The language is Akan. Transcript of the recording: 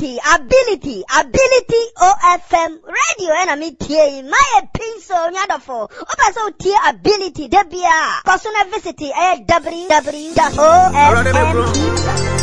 ability OFM radio and me tie my pencil nyadofo oba so tie ability debia person visit www.ofm